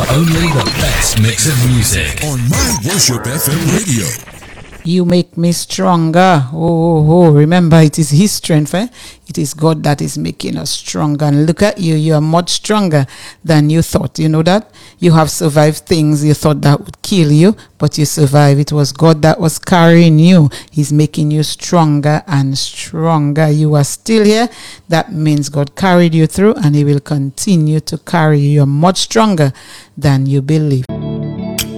Only the best mix of music on My Worship FM radio. You make me stronger. Oh. Remember, it is His strength. It is God that is making us stronger. And look at you. You are much stronger than you thought. You know that? You have survived things you thought that would kill you, but you survived. It was God that was carrying you. He's making you stronger and stronger. You are still here. That means God carried you through, and He will continue to carry you. You are much stronger than you believe.